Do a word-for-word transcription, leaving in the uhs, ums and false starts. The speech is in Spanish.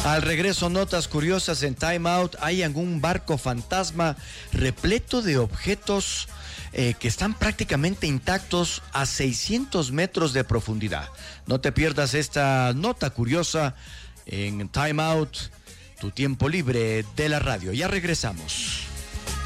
Al regreso, notas curiosas en Time Out. Hay un barco fantasma repleto de objetos eh, que están prácticamente intactos a seiscientos metros de profundidad. No te pierdas esta nota curiosa en Time Out, tu tiempo libre de la radio. Ya regresamos.